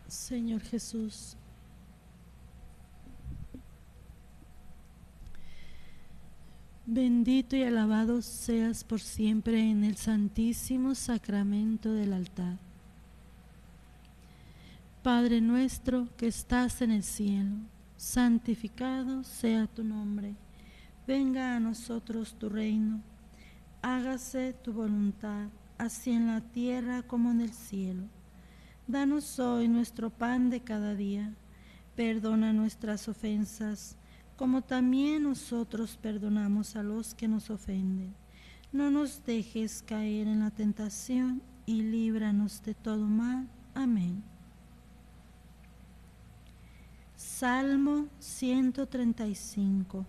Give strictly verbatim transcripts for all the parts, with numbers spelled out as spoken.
Señor Jesús, bendito y alabado seas por siempre en el santísimo sacramento del altar. Padre nuestro que estás en el cielo, santificado sea tu nombre. Venga a nosotros tu reino. Hágase tu voluntad, así en la tierra como en el cielo. Danos hoy nuestro pan de cada día. Perdona nuestras ofensas, como también nosotros perdonamos a los que nos ofenden. No nos dejes caer en la tentación y líbranos de todo mal. Amén. Salmo ciento treinta y cinco.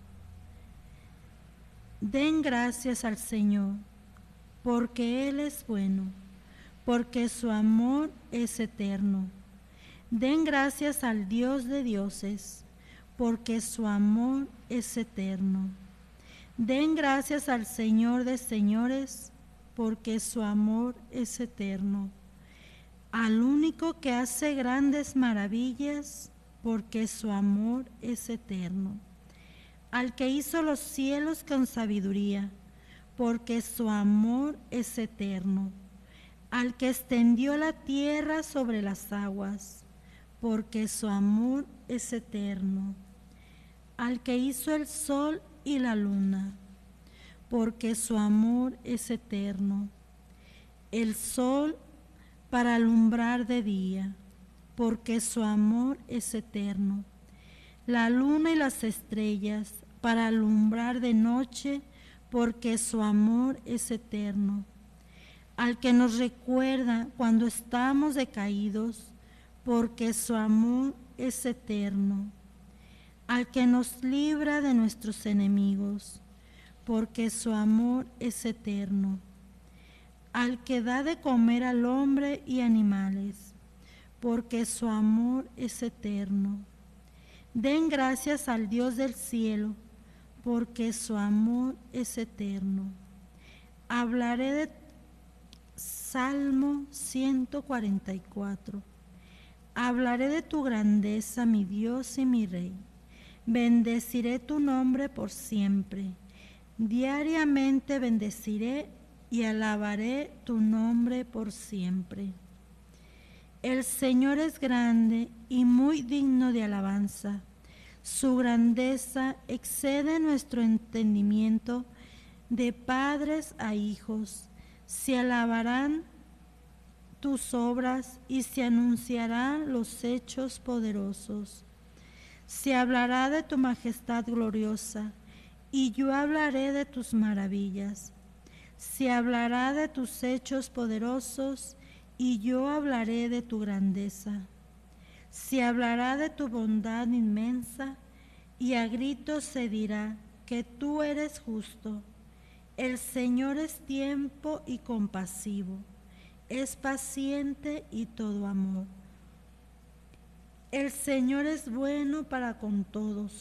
Den gracias al Señor, porque Él es bueno, porque su amor es eterno. Den gracias al Dios de dioses, porque su amor es eterno. Den gracias al Señor de señores, porque su amor es eterno. Al único que hace grandes maravillas, porque su amor es eterno. Al que hizo los cielos con sabiduría, porque su amor es eterno. Al que extendió la tierra sobre las aguas, porque su amor es eterno. Al que hizo el sol y la luna, porque su amor es eterno. El sol para alumbrar de día, porque su amor es eterno. La luna y las estrellas para alumbrar de noche, porque su amor es eterno. Al que nos recuerda cuando estamos decaídos, porque su amor es eterno. Al que nos libra de nuestros enemigos, porque su amor es eterno. Al que da de comer al hombre y animales, porque su amor es eterno. Den gracias al Dios del cielo, porque su amor es eterno. Hablaré de Salmo ciento cuarenta y cuatro. Hablaré de tu grandeza, mi Dios y mi Rey. Bendeciré tu nombre por siempre. Diariamente bendeciré y alabaré tu nombre por siempre. El Señor es grande y muy digno de alabanza. Su grandeza excede nuestro entendimiento. De padres a hijos se alabarán tus obras y se anunciarán los hechos poderosos. Se hablará de tu majestad gloriosa y yo hablaré de tus maravillas. Se hablará de tus hechos poderosos y yo hablaré de tu grandeza. Se hablará de tu bondad inmensa y a gritos se dirá que tú eres justo. El Señor es tiempo y compasivo, es paciente y todo amor. El Señor es bueno para con todos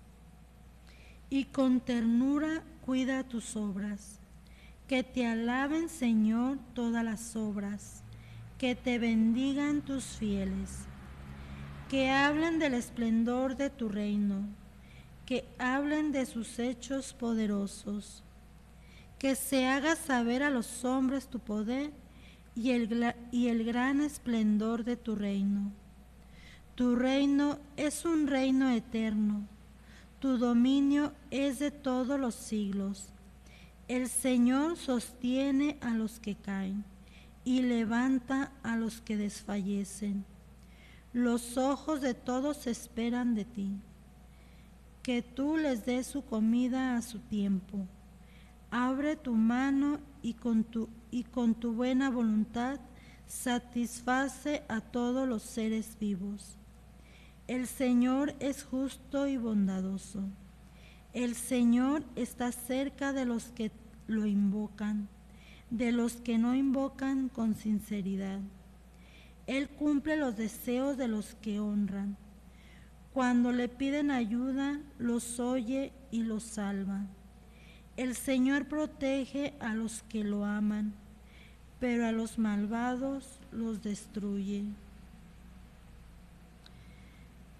y con ternura cuida tus obras. Que te alaben, Señor, todas las obras, que te bendigan tus fieles, que hablen del esplendor de tu reino, que hablen de sus hechos poderosos, que se haga saber a los hombres tu poder y el, y el gran esplendor de tu reino. Tu reino es un reino eterno, tu dominio es de todos los siglos. El Señor sostiene a los que caen y levanta a los que desfallecen. Los ojos de todos esperan de ti, que tú les des su comida a su tiempo. Abre tu mano y con tu, y con tu buena voluntad satisface a todos los seres vivos. El Señor es justo y bondadoso. El Señor está cerca de los que lo invocan, de los que no invocan con sinceridad. Él cumple los deseos de los que honran. Cuando le piden ayuda, los oye y los salva. El Señor protege a los que lo aman, pero a los malvados los destruye.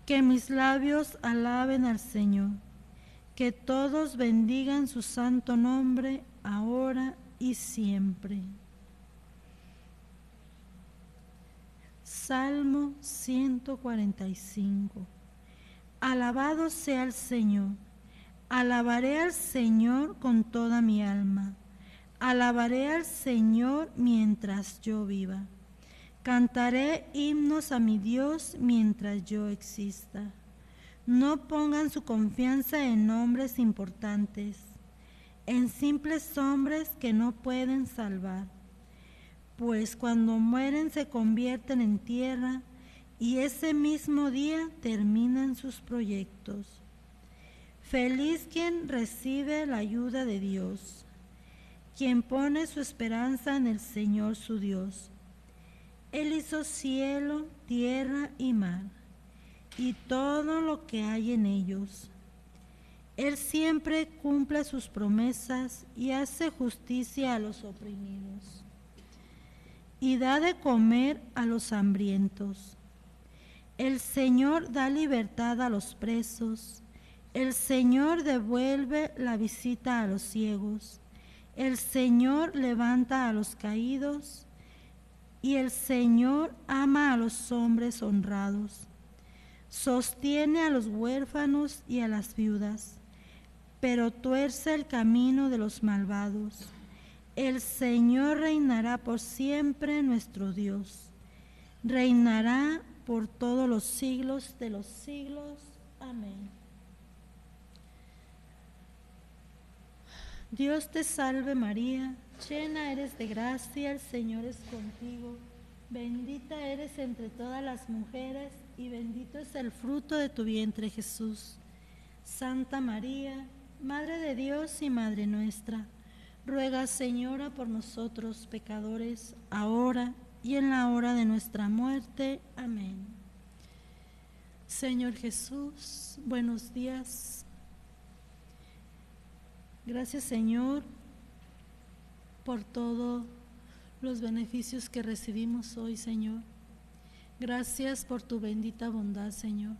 Que mis labios alaben al Señor, que todos bendigan su santo nombre, ahora y siempre. Salmo ciento cuarenta y cinco. Alabado sea el Señor. Alabaré al Señor con toda mi alma. Alabaré al Señor mientras yo viva. Cantaré himnos a mi Dios mientras yo exista. No pongan su confianza en hombres importantes, en simples hombres que no pueden salvar, pues cuando mueren se convierten en tierra y ese mismo día terminan sus proyectos. Feliz quien recibe la ayuda de Dios, quien pone su esperanza en el Señor su Dios. Él hizo cielo, tierra y mar, y todo lo que hay en ellos. Él siempre cumple sus promesas y hace justicia a los oprimidos, y da de comer a los hambrientos. El Señor da libertad a los presos. El Señor devuelve la visita a los ciegos. El Señor levanta a los caídos. Y el Señor ama a los hombres honrados. Sostiene a los huérfanos y a las viudas, pero tuerce el camino de los malvados. El Señor reinará por siempre, nuestro Dios. Reinará por todos los siglos de los siglos. Amén. Dios te salve María, llena eres de gracia, el Señor es contigo. Bendita eres entre todas las mujeres y bendito es el fruto de tu vientre, Jesús. Santa María, Madre de Dios y Madre nuestra, ruega, Señora, por nosotros pecadores, ahora y en la hora de nuestra muerte. Amén. Señor Jesús, buenos días. Gracias, Señor, por todos los beneficios que recibimos hoy, Señor. Gracias por tu bendita bondad, Señor.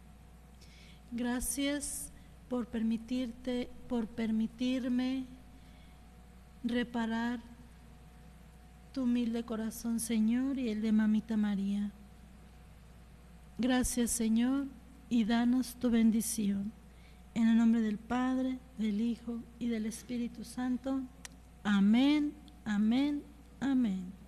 Gracias por permitirte, por permitirme reparar tu humilde corazón, Señor, y el de Mamita María. Gracias, Señor, y danos tu bendición. En el nombre del Padre, del Hijo y del Espíritu Santo. Amén, amén, amén.